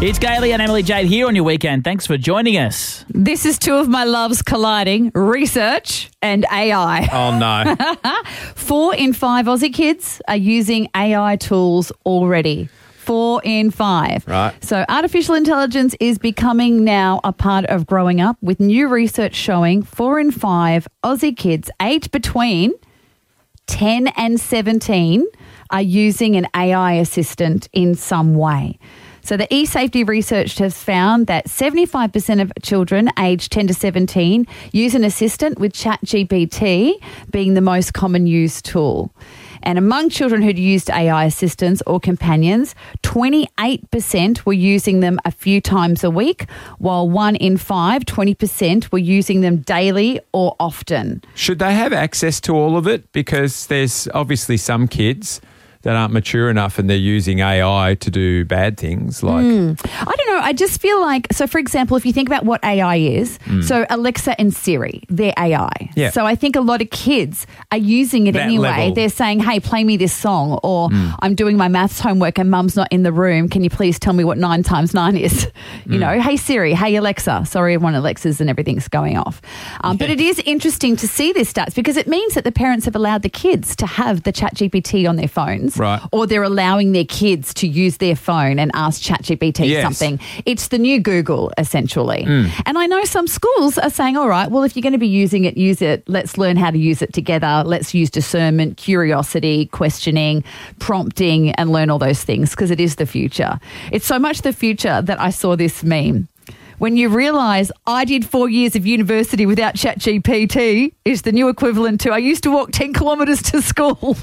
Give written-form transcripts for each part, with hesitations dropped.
It's Gailey and Emily Jade here on your weekend. Thanks for joining us. This is two of my loves colliding, research and AI. Oh, no. 4 in 5 Aussie kids are using AI tools already. 4 in 5. Right. So artificial intelligence is becoming now a part of growing up, with new research showing 4 in 5 Aussie kids aged between 10 and 17 are using an AI assistant in some way. So the eSafety research has found that 75% of children aged 10 to 17 use an assistant, with ChatGPT being the most common used tool. And among children who'd used AI assistants or companions, 28% were using them a few times a week, while 1 in 5, 20%, were using them daily or often. Should they have access to all of it? Because there's obviously some kids that aren't mature enough and they're using AI to do bad things like... I don't know. I just feel like, so for example, if you think about what AI is, so Alexa and Siri, they're AI. Yeah. So I think a lot of kids are using it That anyway. level. They're saying, hey, play me this song, or I'm doing my maths homework and mum's not in the room. Can you please tell me what 9 times 9 is? You know, hey Siri, hey Alexa. Sorry, everyone Alexas and everything's going off. But it is interesting to see this stats, because it means that the parents have allowed the kids to have the ChatGPT on their phones. Right. Or they're allowing their kids to use their phone and ask ChatGPT Yes. something. It's the new Google, essentially. And I know some schools are saying, all right, well, if you're going to be using it, use it. Let's learn how to use it together. Let's use discernment, curiosity, questioning, prompting, and learn all those things, because it is the future. It's so much the future that I saw this meme. When you realise I did 4 years of university without ChatGPT is the new equivalent to I used to walk 10 kilometres to school.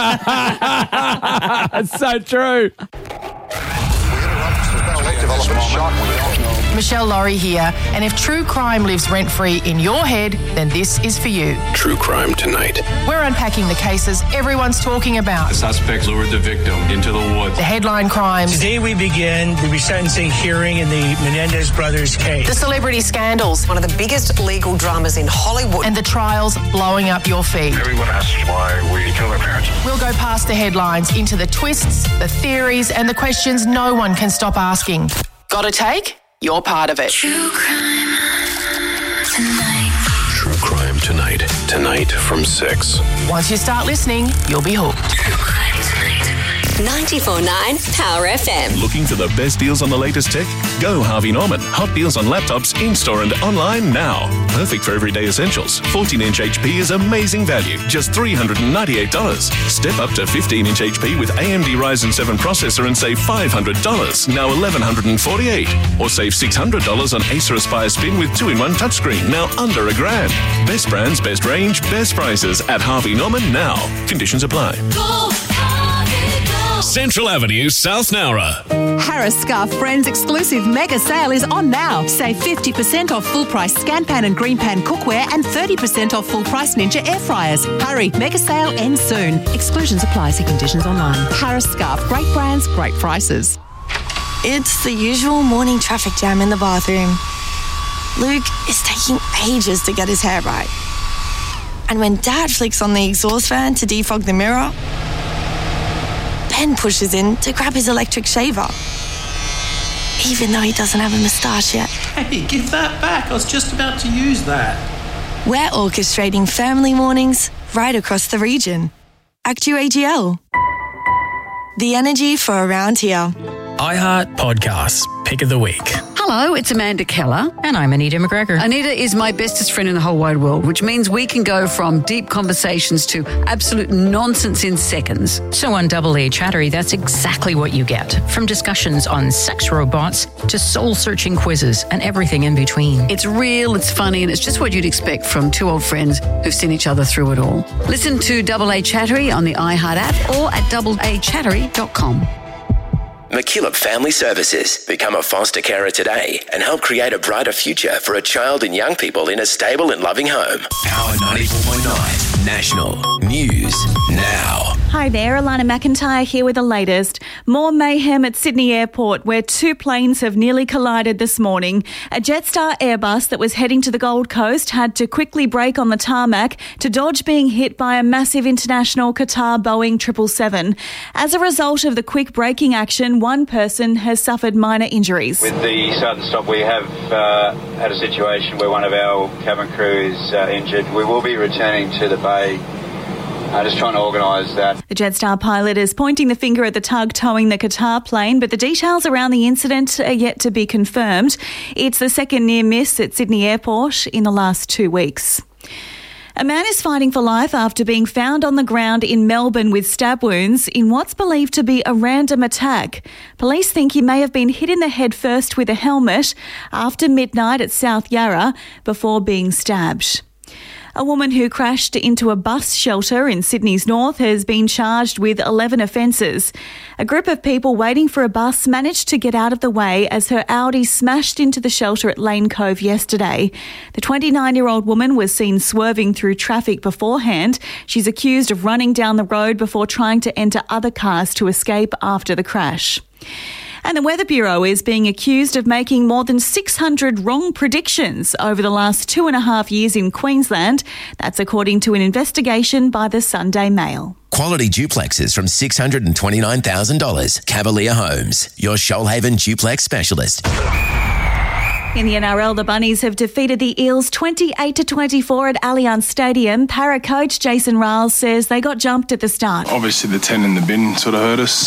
That's so true. Michelle Laurie here, and if true crime lives rent-free in your head, then this is for you. True Crime Tonight. We're unpacking the cases everyone's talking about. The suspect lured the victim into the woods. The headline crimes, Today we begin the resentencing hearing in the Menendez brothers case. the celebrity scandals, One of the biggest legal dramas in Hollywood. and the trials blowing up your feed. Everyone asks why we killed our parents. We'll go past the headlines into the twists, the theories, and the questions no one can stop asking. Got a take? You're part of it. True Crime Tonight. Tonight from 6. Once you start listening, you'll be hooked. 94.9 Power FM. Looking for the best deals on the latest tech? Go Harvey Norman. Hot deals on laptops in-store and online now. Perfect for everyday essentials. 14-inch HP is amazing value, just $398. Step up to 15-inch HP with AMD Ryzen 7 processor and save $500, now $1,148. Or save $600 on Acer Aspire Spin with 2-in-1 touchscreen, now under $1,000. Best brands, best range, best prices at Harvey Norman now. Conditions apply. Central Avenue, South Nowra. Harris Scarf Friends exclusive mega sale is on now. Save 50% off full price Scan Pan and Green Pan cookware and 30% off full price Ninja air fryers. Hurry, mega sale ends soon. Exclusions apply. See conditions online. Harris Scarf, great brands, great prices. It's the usual morning traffic jam in the bathroom. Luke is taking ages to get his hair right. And when Dad flicks on the exhaust fan to defog the mirror, Ben pushes in to grab his electric shaver, even though he doesn't have a moustache yet. Hey, give that back. I was just about to use that. We're orchestrating family mornings right across the region. ActuAGL. The energy for around here. iHeart Podcasts, Pick of the Week. Hello, it's Amanda Keller. And I'm Anita McGregor. Anita is my bestest friend in the whole wide world, which means we can go from deep conversations to absolute nonsense in seconds. So on Double A Chattery, that's exactly what you get. From discussions on sex robots to soul-searching quizzes and everything in between. It's real, it's funny, and it's just what you'd expect from two old friends who've seen each other through it all. Listen to Double A Chattery on the iHeart app or at doubleachattery.com. McKillop Family Services. Become a foster carer today and help create a brighter future for a child and young people in a stable and loving home. Power 94.9 National News Now. Hi there, Alana McIntyre here with the latest. More mayhem at Sydney Airport, where 2 planes have nearly collided this morning. A Jetstar Airbus that was heading to the Gold Coast had to quickly brake on the tarmac to dodge being hit by a massive international Qatar Boeing 777. As a result of the quick braking action, one person has suffered minor injuries. With the sudden stop, we have had a situation where one of our cabin crew is injured. We will be returning to the bay. Just trying to organise that. The Jetstar pilot is pointing the finger at the tug towing the Qatar plane, but the details around the incident are yet to be confirmed. It's the second near miss at Sydney Airport in the last 2 weeks. A man is fighting for life after being found on the ground in Melbourne with stab wounds in what's believed to be a random attack. Police think he may have been hit in the head first with a helmet after midnight at South Yarra before being stabbed. A woman who crashed into a bus shelter in Sydney's north has been charged with 11 offences. A group of people waiting for a bus managed to get out of the way as her Audi smashed into the shelter at Lane Cove yesterday. The 29-year-old woman was seen swerving through traffic beforehand. She's accused of running down the road before trying to enter other cars to escape after the crash. And the Weather Bureau is being accused of making more than 600 wrong predictions over the last 2.5 years in Queensland. That's according to an investigation by the Sunday Mail. Quality duplexes from $629,000. Cavalier Homes, your Shoalhaven duplex specialist. In the NRL, the Bunnies have defeated the Eels 28-24 at Allianz Stadium. Para coach Jason Riles says they got jumped at the start. Obviously, the 10 in the bin sort of hurt us,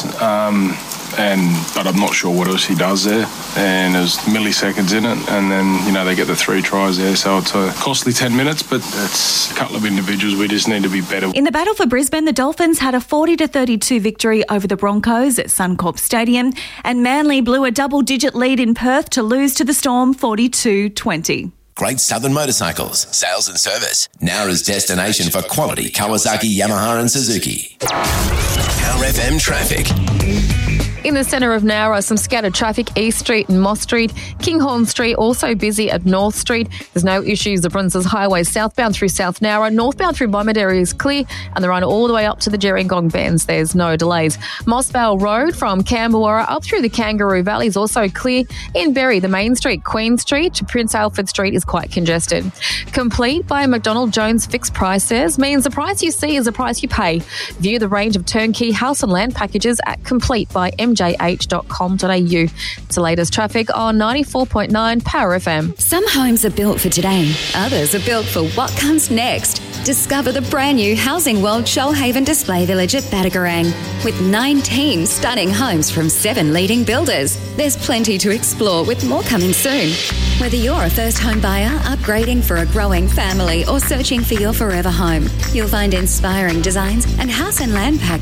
but I'm not sure what else he does there. And there's milliseconds in it, and then, they get the 3 tries there. So it's a costly 10 minutes, but it's a couple of individuals we just need to be better. In the battle for Brisbane, the Dolphins had a 40-32 victory over the Broncos at Suncorp Stadium, and Manly blew a double-digit lead in Perth to lose to the Storm 42-20. Great Southern Motorcycles, sales and service. Nowra's destination for quality Kawasaki, Yamaha and Suzuki. Power FM traffic. In the centre of Nowra, some scattered traffic, East Street and Moss Street. Kinghorn Street also busy at North Street. There's no issues at Princes Highway southbound through South Nowra. Northbound through Bomaderry is clear, and the run all the way up to the Gerringong Bends. There's no delays. Mossvale Road from Camberwara up through the Kangaroo Valley is also clear. In Berry, the Main Street, Queen Street to Prince Alfred Street is quite congested. Complete by McDonald Jones fixed prices means the price you see is the price you pay. View the range of turnkey house and land packages at Complete by mjh.com.au. It's the latest traffic on 94.9 Power FM. Some homes are built for today. Others are built for what comes next. Discover the brand new Housing World Shoalhaven Display Village at Batagarang. With 19 stunning homes from 7 leading builders. There's plenty to explore with more coming soon. Whether you're a first home buyer, upgrading for a growing family or searching for your forever home, you'll find inspiring designs and house and land packages